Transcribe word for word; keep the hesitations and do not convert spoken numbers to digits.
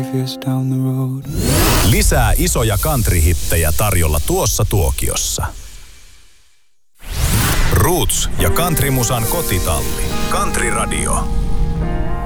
Lisää isoja country-hittejä tarjolla tuossa tuokiossa. Roots ja countrymusan kotitalli. Country Radio.